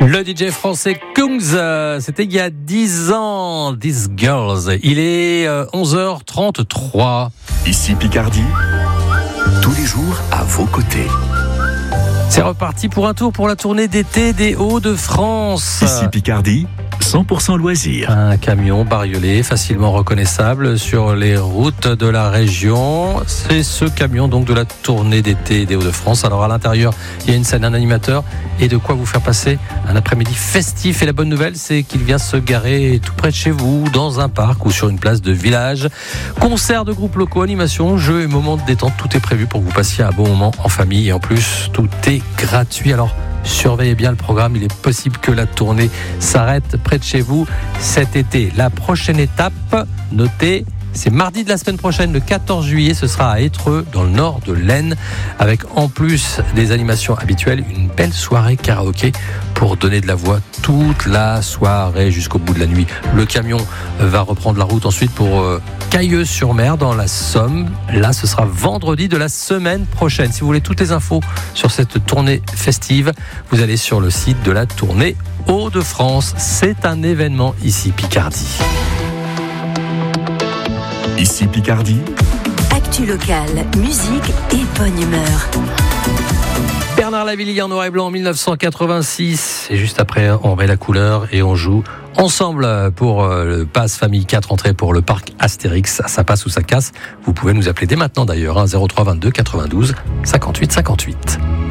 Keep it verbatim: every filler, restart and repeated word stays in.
Le D J français Kungs, c'était il y a dix ans, These Girls. Il est onze heures trente-trois. Ici Picardie, tous les jours à vos côtés. C'est reparti pour un tour pour la tournée d'été des Hauts-de-France. Ici Picardie, cent pour cent loisirs. Un camion bariolé, facilement reconnaissable sur les routes de la région. C'est ce camion donc de la tournée d'été des Hauts-de-France. Alors à l'intérieur, il y a une scène, un animateur et de quoi vous faire passer un après-midi festif. Et la bonne nouvelle, c'est qu'il vient se garer tout près de chez vous, dans un parc ou sur une place de village. Concert de groupes locaux, animation, jeux et moments de détente, tout est prévu pour que vous passiez un bon moment en famille. Et en plus, tout est gratuit. Alors surveillez bien le programme, il est possible que la tournée s'arrête près de chez vous cet été. La prochaine étape, notez, c'est mardi de la semaine prochaine, le quatorze juillet, ce sera à Étreux, dans le nord de l'Aisne, avec en plus des animations habituelles, une belle soirée karaoké pour donner de la voix toute la soirée jusqu'au bout de la nuit. Le camion va reprendre la route ensuite pour euh, Cailleux-sur-Mer dans la Somme. Là, ce sera vendredi de la semaine prochaine. Si vous voulez toutes les infos sur cette tournée festive, vous allez sur le site de la tournée Hauts-de-France. C'est un événement ici Picardie. Ici Picardie, actu locale, musique et bonne humeur. Bernard Lavilliers en noir et blanc en dix-neuf cent quatre-vingt-six. Et juste après, on met la couleur et on joue ensemble pour le pass famille quatre entrées pour le parc Astérix. Ça passe ou ça casse. Vous pouvez nous appeler dès maintenant d'ailleurs, hein, zéro trois vingt-deux quatre-vingt-douze cinquante-huit cinquante-huit.